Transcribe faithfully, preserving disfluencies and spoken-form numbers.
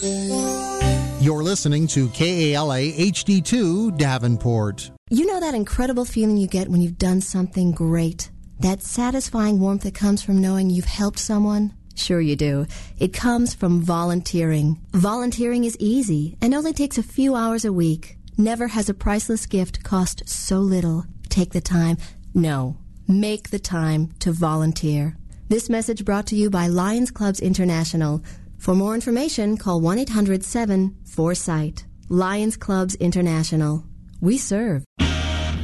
You're listening to K A L A H D two Davenport. You know that incredible feeling you get when you've done something great? That satisfying warmth that comes from knowing you've helped someone? Sure you do. It comes from volunteering. Volunteering is easy and only takes a few hours a week. Never has a priceless gift cost so little. Take the time. No. Make the time to volunteer. This message brought to you by Lions Clubs International. For more information, call one eight hundred seven four sight. Lions Clubs International. We serve.